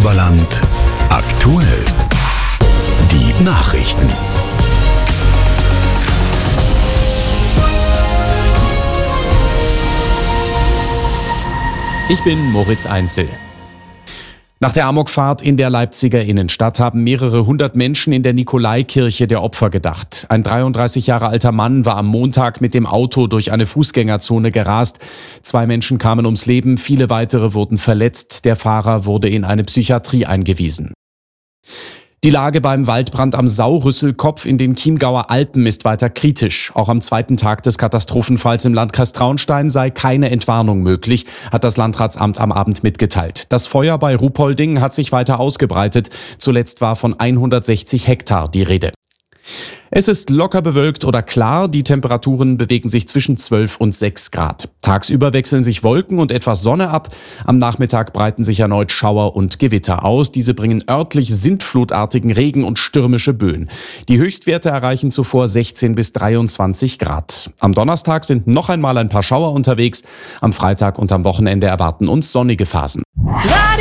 Oberland aktuell. Die Nachrichten. Ich bin Moritz Einzel. Nach der Amokfahrt in der Leipziger Innenstadt haben mehrere hundert Menschen in der Nikolaikirche der Opfer gedacht. Ein 33 Jahre alter Mann war am Montag mit dem Auto durch eine Fußgängerzone gerast. 2 Menschen kamen ums Leben, viele weitere wurden verletzt. Der Fahrer wurde in eine Psychiatrie eingewiesen. Die Lage beim Waldbrand am Saurüsselkopf in den Chiemgauer Alpen ist weiter kritisch. Auch am zweiten Tag des Katastrophenfalls im Landkreis Traunstein sei keine Entwarnung möglich, hat das Landratsamt am Abend mitgeteilt. Das Feuer bei Ruhpolding hat sich weiter ausgebreitet. Zuletzt war von 160 Hektar die Rede. Es ist locker bewölkt oder klar, die Temperaturen bewegen sich zwischen 12 und 6 Grad. Tagsüber wechseln sich Wolken und etwas Sonne ab. Am Nachmittag breiten sich erneut Schauer und Gewitter aus. Diese bringen örtlich sintflutartigen Regen und stürmische Böen. Die Höchstwerte erreichen zuvor 16 bis 23 Grad. Am Donnerstag sind noch einmal ein paar Schauer unterwegs. Am Freitag und am Wochenende erwarten uns sonnige Phasen.